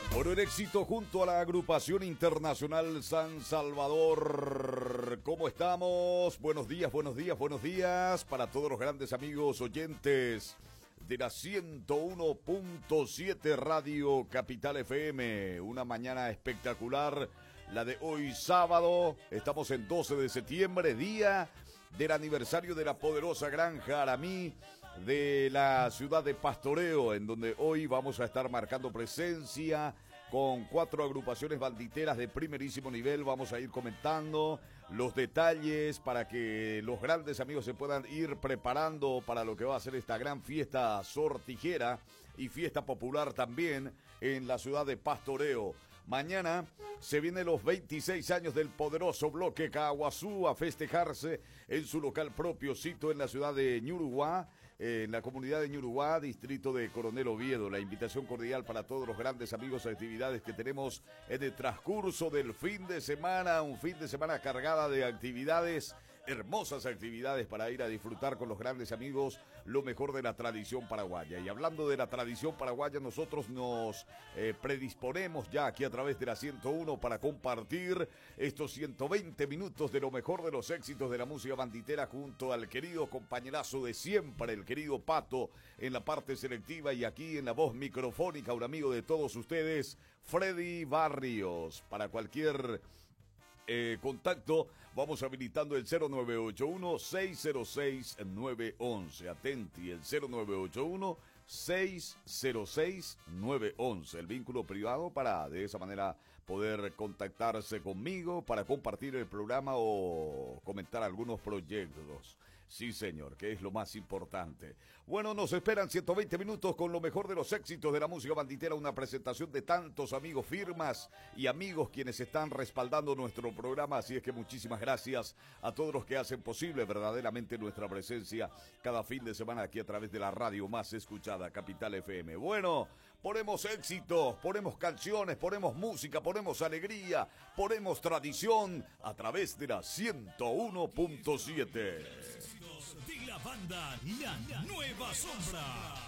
Por el éxito junto a la agrupación internacional San Salvador. ¿Cómo estamos? Buenos días, buenos días, buenos días para todos los grandes amigos oyentes de la 101.7 Radio Capital FM. Una mañana espectacular, la de hoy sábado. Estamos en 12 de septiembre, día del aniversario de la poderosa Granja Aramí de la ciudad de Pastoreo, en donde hoy vamos a estar marcando presencia con 4 agrupaciones banditeras de primerísimo nivel. Vamos a ir comentando los detalles para que los grandes amigos se puedan ir preparando para lo que va a ser esta gran fiesta sortijera y fiesta popular también en la ciudad de Pastoreo. Mañana se vienen los 26 años del poderoso bloque Caaguazú a festejarse en su local propio, sito en la ciudad de Ñuruguá, en la comunidad de Ñuruguá, distrito de Coronel Oviedo. La invitación cordial para todos los grandes amigos a actividades que tenemos en el transcurso del fin de semana, un fin de semana cargada de actividades, hermosas actividades para ir a disfrutar con los grandes amigos lo mejor de la tradición paraguaya. Y hablando de la tradición paraguaya, nosotros nos predisponemos ya aquí a través de la 101 para compartir estos 120 minutos de lo mejor de los éxitos de la música banditera junto al querido compañerazo de siempre, el querido Pato, en la parte selectiva, y aquí en la voz microfónica, un amigo de todos ustedes, Freddy Barrios. Para cualquier contacto, vamos habilitando el 0981-606-911. Atenti, el 0981-606-911. El vínculo privado para de esa manera poder contactarse conmigo para compartir el programa o comentar algunos proyectos. Sí, señor, que es lo más importante. Bueno, nos esperan 120 minutos con lo mejor de los éxitos de la música banditera, una presentación de tantos amigos, firmas y amigos quienes están respaldando nuestro programa, así es que muchísimas gracias a todos los que hacen posible verdaderamente nuestra presencia cada fin de semana aquí a través de la radio más escuchada, Capital FM. Bueno, ponemos éxitos, ponemos canciones, ponemos música, ponemos alegría, ponemos tradición a través de la 101.7. De la banda La Nueva Sombra.